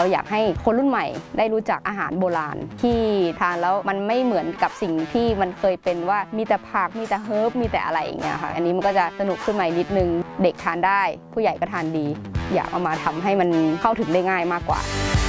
เราอยากให้คนรุ่นใหม่ได้รู้จักอาหารโบราณที่ทานแล้วมันไม่เหมือนกับสิ่งที่มันเคยเป็นว่ามีแต่ผักมีแต่เฮิร์บมีแต่อะไรอย่างเงี้ยค่ะอันนี้มันก็จะสนุกขึ้นมานิดนึงเด็กทานได้ผู้ใหญ่ก็ทานดีอยากเอามาทำให้มันเข้าถึงได้ง่ายมากกว่า